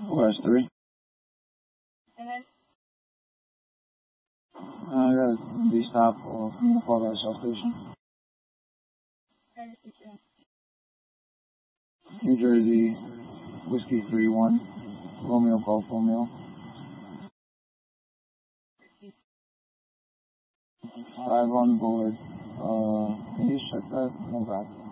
West 3. And then? I got a D-stop for Fall Guy South Station. New Jersey, Whiskey 3-1, Romeo Golf Romeo. 5 on board. Can you just check that? No problem.